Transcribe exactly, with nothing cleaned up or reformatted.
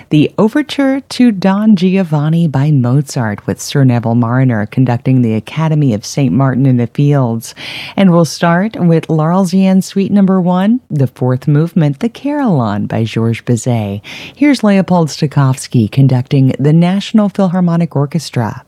the Overture to Don Giovanni by Mozart with Sir Neville Marriner conducting the Academy of Saint Martin in the Fields. And we'll start with L'Arlésienne Suite Number One, the fourth movement, the Carillon by Georges Bizet. Here's Leopold Stokowski conducting the National Philharmonic Orchestra.